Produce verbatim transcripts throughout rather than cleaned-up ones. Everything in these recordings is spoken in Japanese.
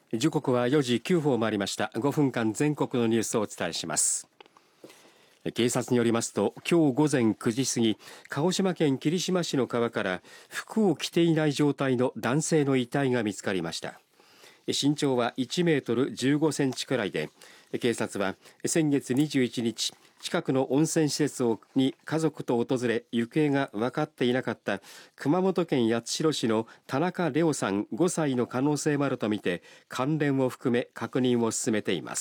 時刻はよじきゅうふんを回りました。ごふんかん全国のニュースをお伝えします。警察によりますと、今日午前くじ過ぎ、鹿児島県霧島市の川から服を着ていない状態の男性の遺体が見つかりました。身長はいちメートルじゅうごセンチくらいで、警察は先月にじゅういちにち、近くの温泉施設に家族と訪れ行方が分かっていなかった熊本県八代市の田中玲央さんごさいの可能性もあるとみて関連を含め確認を進めています。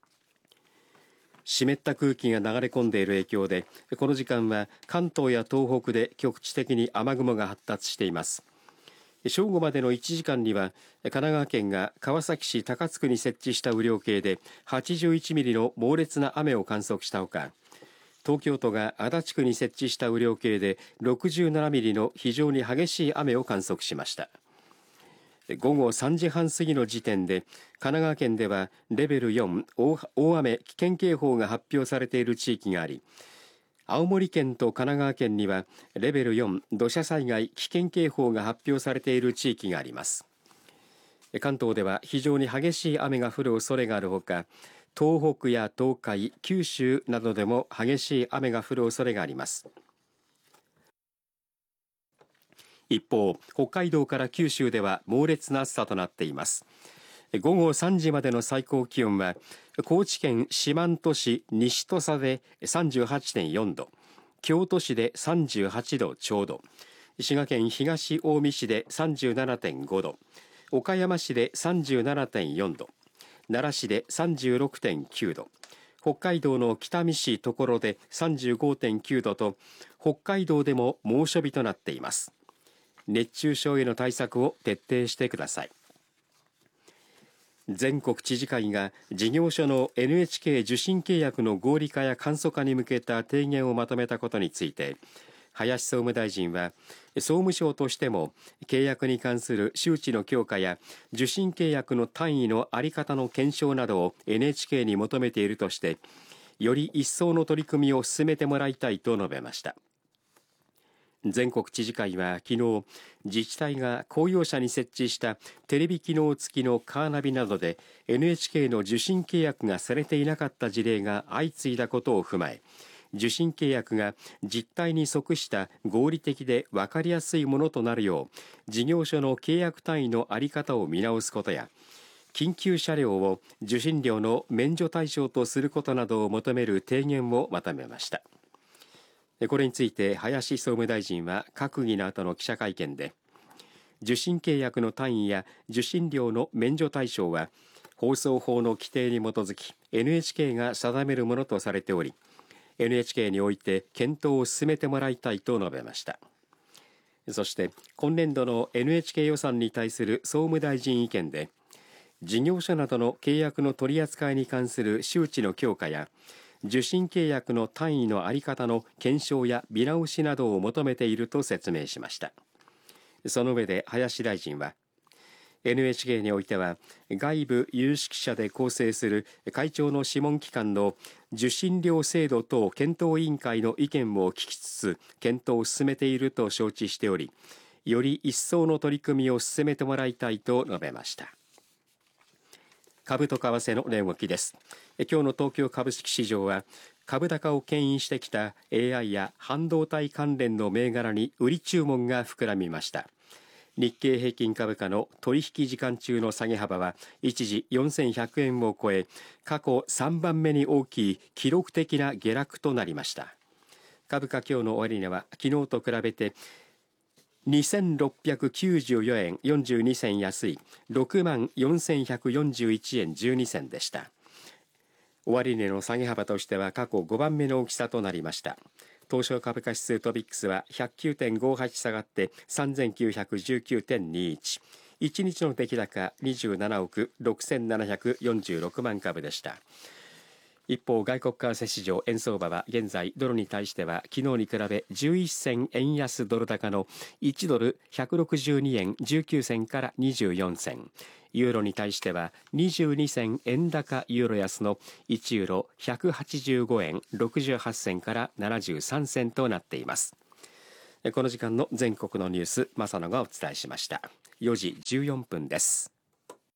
湿った空気が流れ込んでいる影響でこの時間は関東や東北で局地的に雨雲が発達しています。正午までのいちじかんには神奈川県が川崎市高津区に設置した雨量計ではちじゅういちミリの猛烈な雨を観測したほか、東京都が足立区に設置した雨量計でろくじゅうななミリの非常に激しい雨を観測しました。午後さんじはん過ぎの時点で神奈川県ではレベルよん 大, 大雨危険警報が発表されている地域があり、青森県と神奈川県にはレベルよん土砂災害危険警報が発表されている地域があります。関東では非常に激しい雨が降る恐れがあるほか、東北や東海、九州などでも激しい雨が降る恐れがあります。一方、北海道から九州では猛烈な暑さとなっています。午後さんじまでの最高気温は高知県四万十市西土佐で さんじゅうはちてんよんど、京都市でさんじゅうはちどちょうど、滋賀県東近江市で さんじゅうななてんごど、岡山市で さんじゅうななてんよんど、奈良市で さんじゅうろくてんきゅうど、北海道の北見市所で さんじゅうごてんきゅうどと北海道でも猛暑日となっています。熱中症への対策を徹底してください。全国知事会が事業所の エヌエイチケー 受信契約の合理化や簡素化に向けた提言をまとめたことについて、林総務大臣は総務省としても契約に関する周知の強化や受信契約の単位の在り方の検証などを エヌエイチケー に求めているとして、より一層の取り組みを進めてもらいたいと述べました。全国知事会は昨日、自治体が公用車に設置したテレビ機能付きのカーナビなどで エヌエイチケー の受信契約がされていなかった事例が相次いだことを踏まえ、受信契約が実態に即した合理的で分かりやすいものとなるよう事業所の契約単位の在り方を見直すことや、緊急車両を受信料の免除対象とすることなどを求める提言をまとめました。これについて林総務大臣は閣議の後の記者会見で、受信契約の単位や受信料の免除対象は放送法の規定に基づき エヌエイチケー が定めるものとされており、 エヌエイチケー において検討を進めてもらいたいと述べました。そして今年度の エヌエイチケー 予算に対する総務大臣意見で、事業者などの契約の取り扱いに関する周知の強化や受信契約の単位の在り方の検証や見直しなどを求めていると説明しました。その上で林大臣は、 エヌエイチケー においては外部有識者で構成する会長の諮問機関の受信料制度等検討委員会の意見を聞きつつ検討を進めていると承知しており、より一層の取り組みを進めてもらいたいと述べました。株と為替の値動きです。今日の東京株式市場は株高を牽引してきた エーアイ や半導体関連の銘柄に売り注文が膨らみました。日経平均株価の取引時間中の下げ幅は一時よんせんひゃくえんを超え、過去さんばんめに大きい記録的な下落となりました。株価今日の終値は昨日と比べてにせんろっぴゃくきゅうじゅうよえんよんじゅうにせん安い ろくまんよんせんひゃくよんじゅういちえんじゅうにせんでした。終値の下げ幅としては過去ごばんめの大きさとなりました。東証株価指数トピックスは ひゃくきゅうてんごはち 下がってさんぜんきゅうひゃくじゅうきゅうてんにいち、いちにちの出来高にじゅうななおくろくせんななひゃくよんじゅうろくまんかぶでした。一方、外国為替市場円相場は現在ドルに対しては昨日に比べじゅういっせん円安ドル高のいちドルひゃくろくじゅうにえんじゅうきゅうせんからにじゅうよんせん、ユーロに対してはにじゅうにせん円高ユーロ安のいちユーロひゃくはちじゅうごえんろくじゅうはっせんからななじゅうさんせんとなっています。この時間の全国のニュース、正野がお伝えしました。よじじゅうよんぷんです。